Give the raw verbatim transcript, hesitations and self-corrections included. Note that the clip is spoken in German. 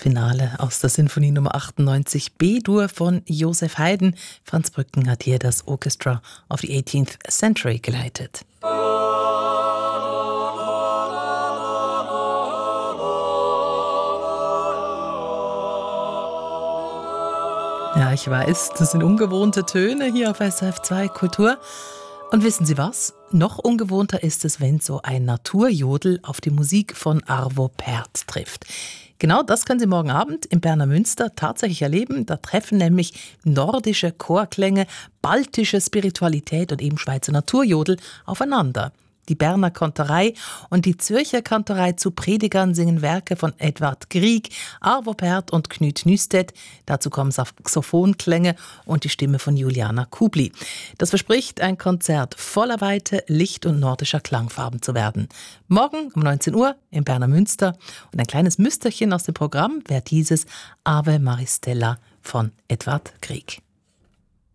Finale aus der Sinfonie Nummer achtundneunzig B-Dur von Joseph Haydn. Franz Brücken hat hier das Orchestra of the eighteenth Century geleitet. Ja, ich weiß, das sind ungewohnte Töne hier auf S R F zwei Kultur. Und wissen Sie was? Noch ungewohnter ist es, wenn so ein Naturjodel auf die Musik von Arvo Pärt trifft. Genau das können Sie morgen Abend im Berner Münster tatsächlich erleben. Da treffen nämlich nordische Chorklänge, baltische Spiritualität und eben Schweizer Naturjodel aufeinander. Die Berner Kantorei und die Zürcher Kantorei zu Predigern singen Werke von Edvard Grieg, Arvo Pärt und Knut Nystedt. Dazu kommen Saxophonklänge und die Stimme von Juliana Kubli. Das verspricht, ein Konzert voller Weite, Licht und nordischer Klangfarben zu werden. Morgen um neunzehn Uhr im Berner Münster. Und ein kleines Müsterchen aus dem Programm wäre dieses Ave Maristella von Edvard Grieg.